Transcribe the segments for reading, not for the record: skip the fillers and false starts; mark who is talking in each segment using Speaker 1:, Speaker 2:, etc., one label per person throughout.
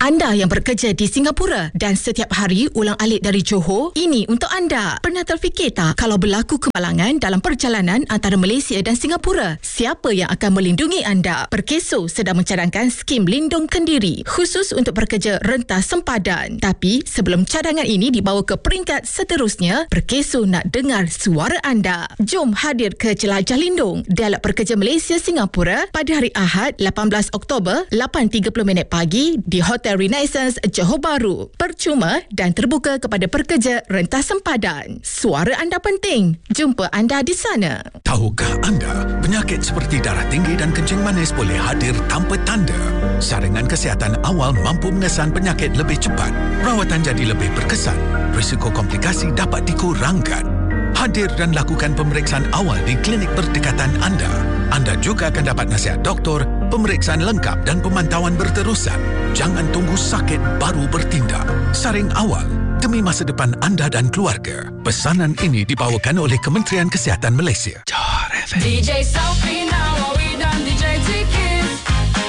Speaker 1: Anda yang bekerja di Singapura dan setiap hari ulang-alik dari Johor, ini untuk anda. Pernah terfikir tak kalau berlaku kemalangan dalam perjalanan antara Malaysia dan Singapura? Siapa yang akan melindungi anda? Perkeso sedang mencadangkan skim lindung kendiri khusus untuk pekerja rentas sempadan. Tapi sebelum cadangan ini dibawa ke peringkat seterusnya, Perkeso nak dengar suara anda. Jom hadir ke Jelajah Lindung Dialog Pekerja Malaysia Singapura pada hari Ahad 18 Oktober 8.30 pagi di Hotel Renaissance Johor Bahru. Percuma dan terbuka kepada pekerja rentas sempadan. Suara anda penting. Jumpa anda di sana.
Speaker 2: Tahukah anda, penyakit seperti darah tinggi dan kencing manis boleh hadir tanpa tanda? Saringan kesihatan awal mampu mengesan penyakit lebih cepat. Rawatan jadi lebih berkesan. Risiko komplikasi dapat dikurangkan. Hadir dan lakukan pemeriksaan awal di klinik berdekatan anda. Anda juga akan dapat nasihat doktor, pemeriksaan lengkap dan pemantauan berterusan. Jangan tunggu sakit baru bertindak. Saring awal demi masa depan anda dan keluarga. Pesanan ini dibawakan oleh Kementerian Kesihatan Malaysia. Johor FM.
Speaker 3: DJ Sophie now, we done DJ Tickets.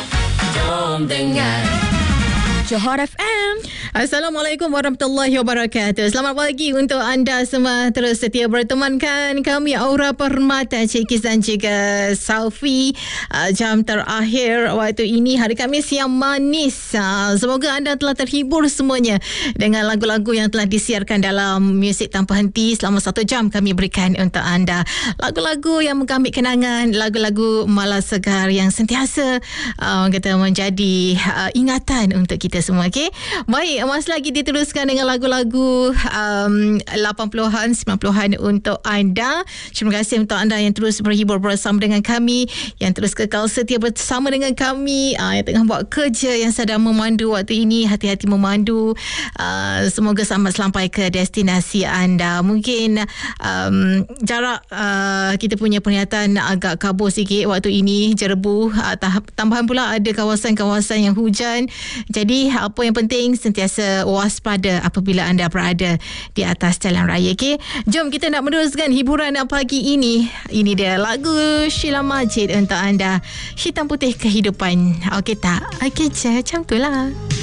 Speaker 3: Jom dengar Johor FM.
Speaker 1: Assalamualaikum warahmatullahi wabarakatuh. Selamat pagi untuk anda semua. Terus setia bertemankan kami Aura Permata, Cik Kis dan juga Sophie. Jam terakhir waktu ini, hari Khamis yang manis. Semoga anda telah terhibur semuanya dengan lagu-lagu yang telah disiarkan dalam Muzik Tanpa Henti. Selama 1 jam kami berikan untuk anda lagu-lagu yang mengambil kenangan, lagu-lagu malas segar yang sentiasa kita menjadi ingatan untuk kita semua. Okay? Baik, masih lagi diteruskan dengan lagu-lagu 80-an, 90-an untuk anda. Terima kasih untuk anda yang terus berhibur bersama dengan kami, yang terus kekal setia bersama dengan kami, yang tengah buat kerja, yang sedang memandu waktu ini. Hati-hati memandu. Semoga selamat sampai ke destinasi anda. Mungkin jarak kita punya penglihatan agak kabur sikit waktu ini, jerebu. Tambahan pula ada kawasan-kawasan yang hujan. Jadi apa yang penting, sentiasa waspada apabila anda berada di atas jalan raya. Okay? Jom kita nak meneruskan hiburan pagi ini. Ini dia lagu Sheila Majid untuk anda, Hitam Putih Kehidupan. Okey tak? Okey je, macam tu lah.